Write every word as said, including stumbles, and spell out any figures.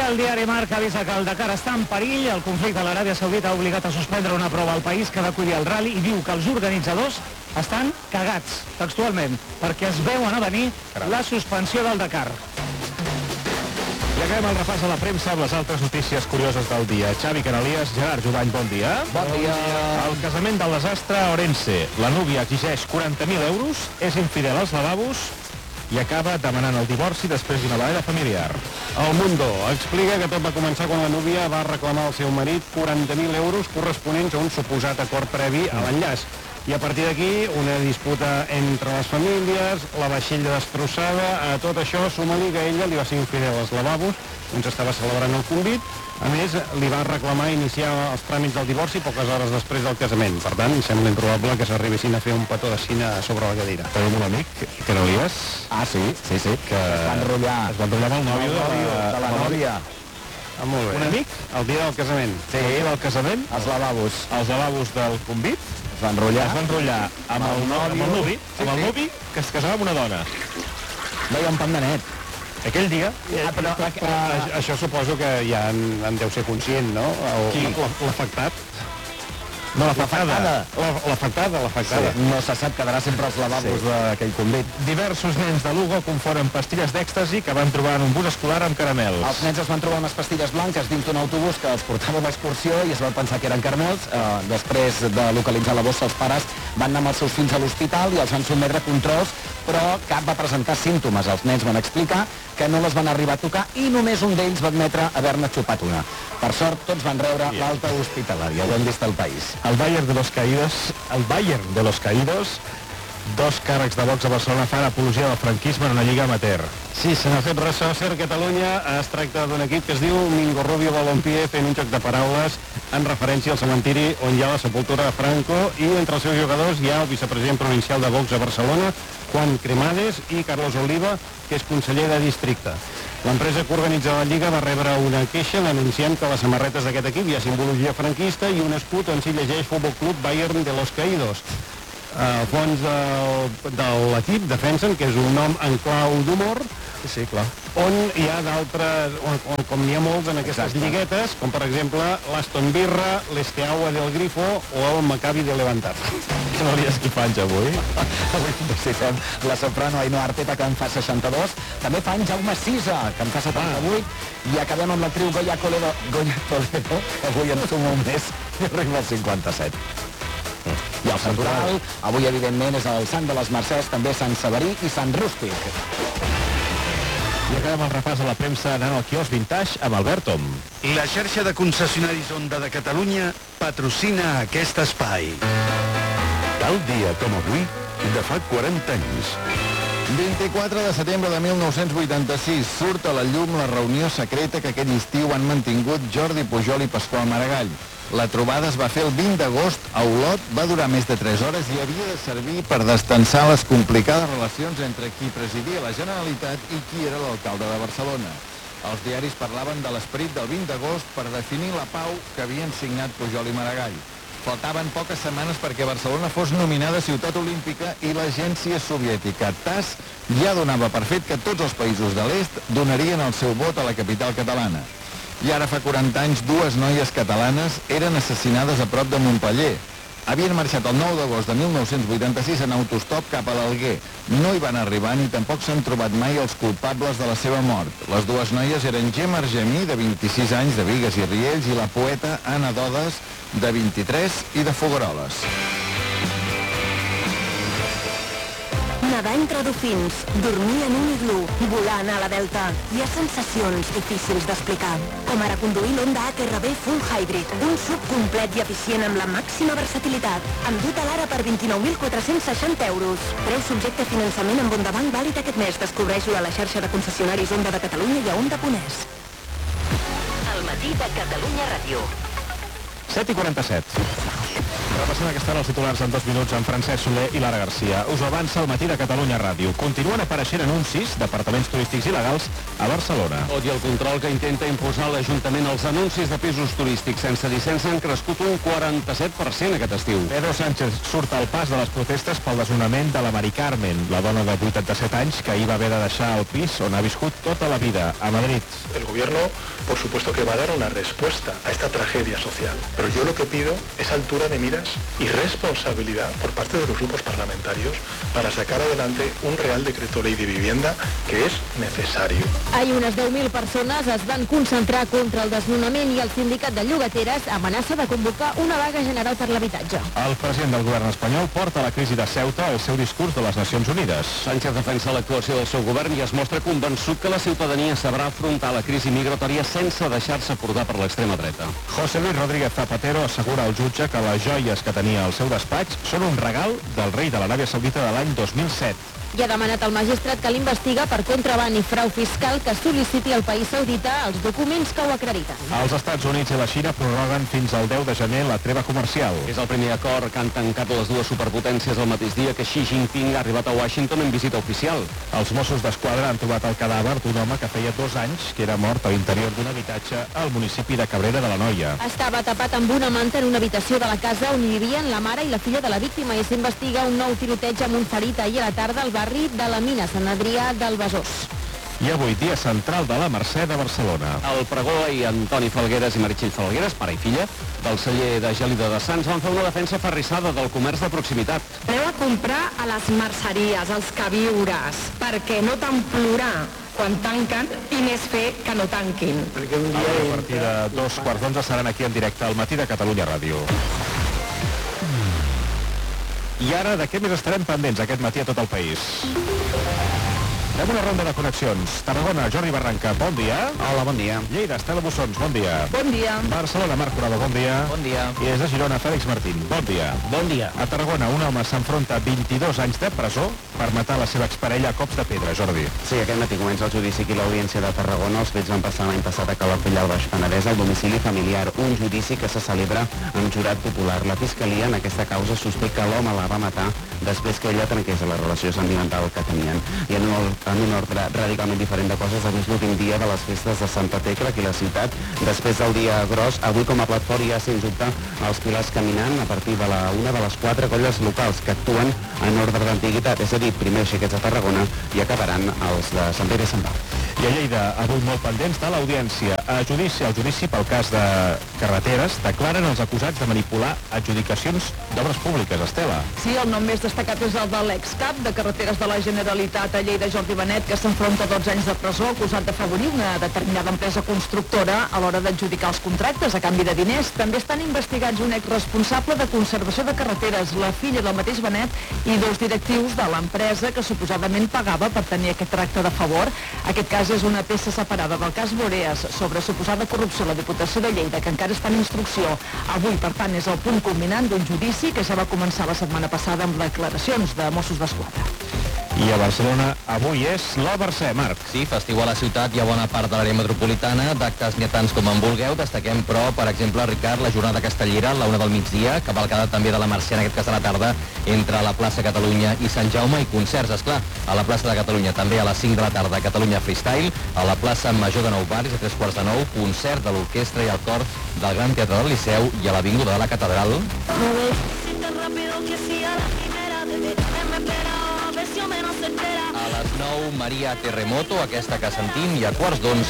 el diari Marca avisa que el Dakar està en perill. El conflicte a l'Aràbia Saudita ha obligat a suspendre una prova al país que ha d'acollir el rally i diu que els organitzadors estan cagats, textualment, perquè es veuen a venir la suspensió del Dakar. I acabem el repàs a la premsa amb les altres notícies curioses del dia. Xavi Canalies, Gerard Jubany, bon dia. Bon dia. El casament del desastre a Orense. La núvia exigeix quaranta mil euros, és infidel als lavabos i acaba demanant el divorci després d'una baralla familiar. El Mundo explica que tot va començar quan la núvia va reclamar al seu marit quaranta mil euros corresponents a un suposat acord previ a l'enllaç. I a partir d'aquí, una disputa entre les famílies, la vaixella destrossada, a tot això suma-li que ella li va ser infidel als lavabos, on s'estava celebrant el convit. A més, li va reclamar iniciar els tràmits del divorci poques hores després del casament. Per tant, sembla improbable que s'arribessin a fer un petó de cine sobre la cadira. Tenim un amic, Canalies. Ah, sí, sí, sí. Que es va enrotllar. Es va enrotllar amb el nòvio de la, de la nòvia. Ah, molt bé. Un amic? El dia del casament. Sí, el dia del casament. Els lavabos. Els lavabos del convit. Es va enrotllar. Es va enrotllar amb el nòvio, amb el nuvi, amb el nuvi que es casava amb una dona. Veia un pandanet. Aquell dia... Ah, però, però uh, això suposo que ja en, en deu ser conscient, no? L'afectat. No, l'afectada. L'afectada, l'afectada. Sí, no se sap, quedarà sempre als lavabos sí. d'aquell convit. Diversos nens de Lugo confonen pastilles d'èxtasi que van trobar en un bus escolar amb caramels. Els nens es van trobar unes pastilles blanques dins d'un autobús que els portava a l'excursió i es van pensar que eren caramels. Eh, després de localitzar la bossa, els pares van anar amb els seus fills a l'hospital i els van sotmetre a controls, però cap va presentar símptomes. Els nens van explicar que no les van arribar a tocar i només un d'ells va admetre haver-ne xupat una. Per sort, tots van rebre yeah. l'alta hospitalària. Ho hem vist al país. El Bayern de los Caídos, el Bayern de los Caídos, dos càrrecs de Vox a Barcelona fan apologia del franquisme en una lliga amateur. Sí, se n'ha fet ressò Ser Catalunya. Es tracta d'un equip que es diu Mingo Rubio Balompié, fent un joc de paraules en referència al cementiri on hi ha la sepultura de Franco, i entre els seus jugadors hi ha el vicepresident provincial de Vox a Barcelona, Juan Cremades, i Carlos Oliva, que és conseller de districte. L'empresa que organitza la Lliga va rebre una queixa denunciant que les samarretes d'aquest equip hi ha simbologia franquista i un escut on s'hi llegeix Futbol Club Bayern de los Caídos. Al fons de, de l'equip defensen que és un nom en clau d'humor, sí, sí, clar, on hi ha d'altres, com n'hi ha molts en aquestes Exacte. lliguetes, com per exemple l'Aston Birra, l'Esteaua del Grifo o el Maccabi de Levantar. Que no li esquifants avui. Avui necessitem la soprano Ainhoa Arteta, que en fa seixanta-dos. També fa en Jaume Sisa, que en fa setanta-vuit. Ah. I acabem amb l'actriu Goya Toledo, Goya Toledo, que avui en suma un mes i arriba al cinquanta-set. I el santoral, avui evidentment és el Sant de les Mercès, també Sant Severí i Sant Rústic. I acabem el repàs a la premsa anant al quiosc Vintage amb Albert Tom. La xarxa de concessionaris Honda de Catalunya patrocina aquest espai. Tal dia com avui, de fa quaranta anys. vint-i-quatre de setembre de mil nou-cents vuitanta-sis surt a la llum la reunió secreta que aquell estiu han mantingut Jordi Pujol i Pasqual Maragall. La trobada es va fer el vint d'agost a Olot, va durar més de tres hores i havia de servir per destensar les complicades relacions entre qui presidia la Generalitat i qui era l'alcalde de Barcelona. Els diaris parlaven de l'esperit del vint d'agost per definir la pau que havien signat Pujol i Maragall. Faltaven poques setmanes perquè Barcelona fos nominada ciutat olímpica i l'agència soviètica TASS ja donava per fet que tots els països de l'est donarien el seu vot a la capital catalana. I ara fa quaranta anys dues noies catalanes eren assassinades a prop de Montpeller. Havien marxat el nou d'agost de mil nou-cents vuitanta-sis en autostop cap a l'Alguer. No hi van arribar ni tampoc s'han trobat mai els culpables de la seva mort. Les dues noies eren Gemma Argemí, de vint-i-sis anys, de Bigues i Riells, i la poeta Anna Dodes, de vint-i-tres i de Fogueroles. Nedar entre dofins, dormir en un iglú, volar a la delta. Hi ha sensacions difícils d'explicar. Com ara conduir l'Honda H R V Full Hybrid, un sub complet i eficient amb la màxima versatilitat. Amb dut a l'ara per vint-i-nou mil quatre-cents seixanta euros. Preu subjecte a finançament amb Honda Bank vàlid aquest mes. Descobreix-ho a la xarxa de concessionaris Honda de Catalunya i a Honda punt es. El matí de Catalunya Ràdio. set i quaranta-set. Repassant aquesta hora els titulars en dos minuts amb Francesc Soler i Lara Garcia. Us ho avança el matí de Catalunya Ràdio. Continuen apareixent anuncis d'apartaments turístics il·legals a Barcelona. Tot i el control que intenta imposar l'Ajuntament, els anuncis de pisos turístics sense llicència han crescut un quaranta-set per cent aquest estiu. Pedro Sánchez surt al pas de les protestes pel desnonament de la Mari Carmen, la dona de vuitanta-set anys que ahir va haver de deixar el pis on ha viscut tota la vida, a Madrid. El gobierno, por supuesto que va a dar una respuesta a esta tragedia social, pero yo lo que pido es altura de miras y responsabilidad por parte de los grupos parlamentarios para sacar adelante un Real Decreto Ley de Vivienda que es necesario. Ahir unes deu mil persones es van concentrar contra el desnonament i el sindicat de llogateres amenaça de convocar una vaga general per l'habitatge. El president del govern espanyol porta la crisi de Ceuta al seu discurs de les Nacions Unides. Sánchez defensa l'actuació del seu govern i es mostra convençut que la ciutadania sabrà afrontar la crisi migratòria sense deixar-se portar per l'extrema dreta. José Luis Rodríguez Zapatero assegura al jutge que les joies que tenia al seu despatx són un regal del rei de l'Aràbia Saudita de l'any dos mil set. I ha demanat al magistrat que l'investiga per contraban i frau fiscal que sol·liciti al país saudita els documents que ho acrediten. Els Estats Units i la Xina prorroguen fins al deu de gener la treva comercial. És el primer acord que han tancat les dues superpotències el mateix dia que Xi Jinping ha arribat a Washington en visita oficial. Els Mossos d'Esquadra han trobat el cadàver d'un home que feia dos anys que era mort a l'interior d'un habitatge al municipi de Cabrera de l'Anoia. Estava tapat amb una manta en una habitació de la casa on hi vivien la mare i la filla de la víctima i s'investiga un nou tiroteig amb un ferit ahir a la tarda al barri de la Mina Sant Adrià del Besòs. I avui, dia central de la Mercè de Barcelona. El pregó i Antoni Falgueres i Meritxell Falgueres, pare i filla, del celler de Gelida de Sants, van fer una defensa ferrissada del comerç de proximitat. Aneu a comprar a les merceries, als queviures, perquè no tant plorar quan tanquen i més fer que no tanquin. A partir de dos quarts d'onze seran aquí en directe al matí de Catalunya Ràdio. I ara, de què més estarem pendents aquest matí a tot el país? Fem una ronda de connexions. Tarragona, Jordi Barranca, bon dia. Hola, bon dia. Lleida, Estela Bussons, bon dia. Bon dia. Barcelona, Marc Corado, bon dia. Bon dia. I des de Girona, Fèlix Martín, bon dia. Bon dia. A Tarragona, un home s'enfronta a vint-i-dos anys de presó per matar la seva exparella a cops de pedra, Jordi. Sí, aquest matí comença el judici aquí a l'Audiència de Tarragona. Els fets van passar l'any passat a Calafell, al Baix Penedès, al domicili familiar. Un judici que se celebra amb jurat popular. La Fiscalia en aquesta causa sosté que l'home la va matar després que ella trenqués la relació sentimental que tenien. I en un, en un ordre radicalment diferent de coses, avui és l'últim dia de les festes de Santa Tecla aquí a la ciutat. Després del dia gros, avui com a plat fort hi ha, sens dubte, els pilars caminant a partir de la una de les quatre colles locals que actuen en ordre d'antiguitat, és a dir, primer xiquets a Tarragona i acabaran els de Sant Pere i Sant Pau. I a Lleida, avui molt pendents de l'audiència. A judici, al judici pel cas de carreteres, declaren els acusats de manipular adjudicacions d'obres públiques. Estela. Sí, el nom més destacat és el de l'excap de Carreteres de la Generalitat a Lleida, Jordi Benet, que s'enfronta a dotze anys de presó acusat d'afavorir una determinada empresa constructora a l'hora d'adjudicar els contractes a canvi de diners. També estan investigats un exresponsable de conservació de carreteres, la filla del mateix Benet, i dos directius de l'empresa que suposadament pagava per tenir aquest tracte de favor. Aquest cas és una peça separada del cas Boreas sobre suposada corrupció a la Diputació de Lleida, que encara està en instrucció. Avui, per tant, és el punt culminant d'un judici que ja va començar la setmana passada amb declaracions de Mossos d'Esquadra. I a Barcelona avui és la Mercè, Marc. Sí, festiu a la ciutat i a bona part de l'àrea metropolitana, d'actes ni tants com en vulgueu. Destaquem, però, per exemple, Ricard, la jornada castellera a la una del migdia, cavalcada també de la Mercè, en aquest cas a la tarda, entre la plaça Catalunya i Sant Jaume, i concerts, esclar, a la plaça de Catalunya, també a les cinc de la tarda, Catalunya Freestyle, a la plaça Major de Nou Barris, a tres quarts de nou, concert de l'orquestra i el cor del Gran Teatre del Liceu, i a l'Avinguda de la Catedral. A les nou, Maria Terremoto, aquesta que sentim, i a quarts d'onze